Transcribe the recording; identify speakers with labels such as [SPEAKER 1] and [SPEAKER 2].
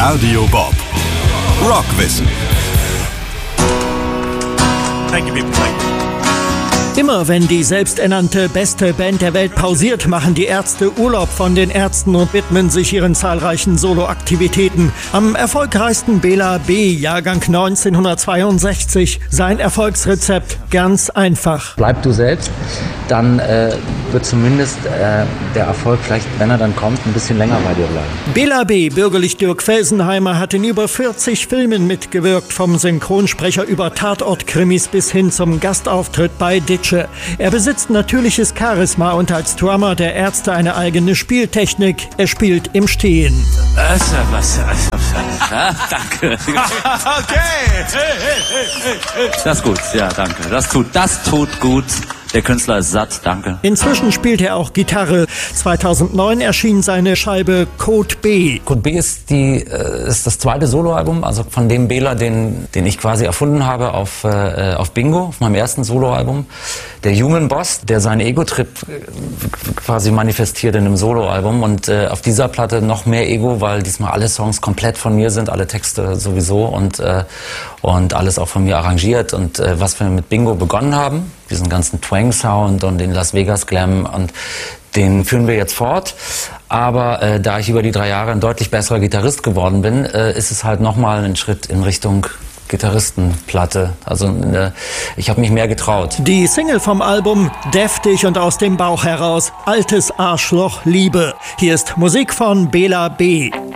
[SPEAKER 1] Radio Bob. Rockwissen.
[SPEAKER 2] Thank you, people. Thank you.
[SPEAKER 3] Immer wenn die selbsternannte beste Band der Welt pausiert, machen die Ärzte Urlaub von den Ärzten und widmen sich ihren zahlreichen Soloaktivitäten. Am erfolgreichsten Bela B. Jahrgang 1962. Sein Erfolgsrezept ganz einfach.
[SPEAKER 4] Bleib du selbst, dann wird zumindest der Erfolg vielleicht, wenn er dann kommt, ein bisschen länger bei dir bleiben.
[SPEAKER 3] Bela B., bürgerlich Dirk Felsenheimer, hat in über 40 Filmen mitgewirkt, vom Synchronsprecher über Tatortkrimis bis hin zum Gastauftritt bei Ditsche. Er besitzt natürliches Charisma und als Drummer der Ärzte eine eigene Spieltechnik. Er spielt im Stehen.
[SPEAKER 5] Danke.
[SPEAKER 2] Okay.
[SPEAKER 5] Das ist gut, ja, danke. Das tut gut. Der Künstler ist satt, danke.
[SPEAKER 3] Inzwischen spielt er auch Gitarre. 2009 erschien seine Scheibe Code B.
[SPEAKER 4] Code B ist das zweite Soloalbum, also von dem Bela, den ich quasi erfunden habe auf Bingo, auf meinem ersten Soloalbum. Der Human Boss, der seinen Ego-Trip quasi manifestiert in einem Soloalbum. Und auf dieser Platte noch mehr Ego, weil diesmal alle Songs komplett von mir sind, alle Texte sowieso und alles auch von mir arrangiert. Und was wir mit Bingo begonnen haben, diesen ganzen Twang-Sound und den Las Vegas Glam, und den führen wir jetzt fort. Aber da ich über die 3 Jahre ein deutlich besserer Gitarrist geworden bin, ist es halt nochmal ein Schritt in Richtung Gitarristenplatte. Also ich habe mich mehr getraut.
[SPEAKER 3] Die Single vom Album, deftig und aus dem Bauch heraus, Altes Arschloch Liebe. Hier ist Musik von Bela B.